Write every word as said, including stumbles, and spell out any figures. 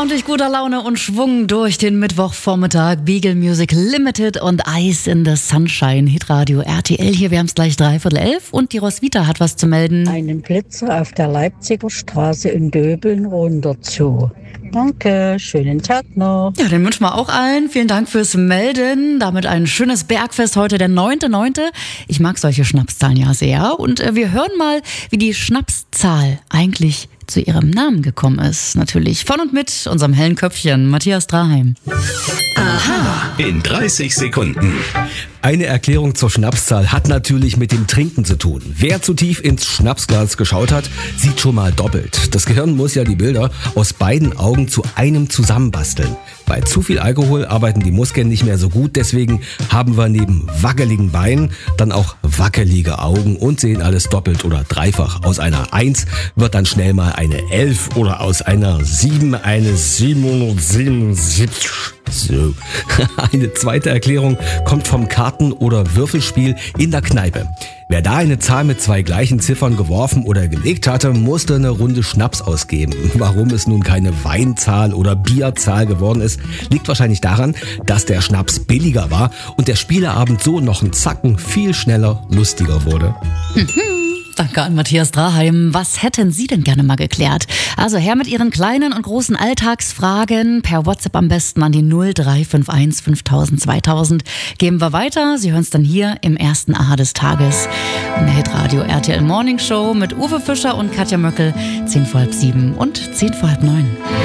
ordentlich guter Laune und Schwung durch den Mittwochvormittag. Beagle Music Limited und Ice in the Sunshine. Hitradio R T L hier, wir haben es gleich dreiviertel elf und die Roswitha hat was zu melden. Einen Blitzer auf der Leipziger Straße in Döbeln runter zu. Danke, schönen Tag noch. Ja, den wünschen wir auch allen. Vielen Dank fürs Melden. Damit ein schönes Bergfest heute, der neunte neunte Ich mag solche Schnapszahlen ja sehr. Und äh, wir hören mal, wie die Schnapszahl eigentlich zu ihrem Namen gekommen ist. Natürlich von und mit unserem hellen Köpfchen, Matthias Draheim. Aha. In dreißig Sekunden. Eine Erklärung zur Schnapszahl hat natürlich mit dem Trinken zu tun. Wer zu tief ins Schnapsglas geschaut hat, sieht schon mal doppelt. Das Gehirn muss ja die Bilder aus beiden Augen zu einem zusammenbasteln. Bei zu viel Alkohol arbeiten die Muskeln nicht mehr so gut, deswegen haben wir neben wackeligen Beinen dann auch wackelige Augen und sehen alles doppelt oder dreifach. Aus einer eins wird dann schnell mal eine elf oder aus einer sieben eine siebenhundertsiebenundsiebzig. So. Eine zweite Erklärung kommt vom Karten- oder Würfelspiel in der Kneipe. Wer da eine Zahl mit zwei gleichen Ziffern geworfen oder gelegt hatte, musste eine Runde Schnaps ausgeben. Warum es nun keine Weinzahl oder Bierzahl geworden ist, liegt wahrscheinlich daran, dass der Schnaps billiger war und der Spieleabend so noch einen Zacken viel schneller lustiger wurde. Danke an Matthias Draheim. Was hätten Sie denn gerne mal geklärt? Also her mit Ihren kleinen und großen Alltagsfragen. Per WhatsApp am besten an die null drei fünf eins fünftausend zweitausend. Geben wir weiter. Sie hören es dann hier im ersten Aha des Tages. In der Hitradio R T L Morning Show mit Uwe Fischer und Katja Möckel. zehn vor halb sieben und zehn vor halb neun.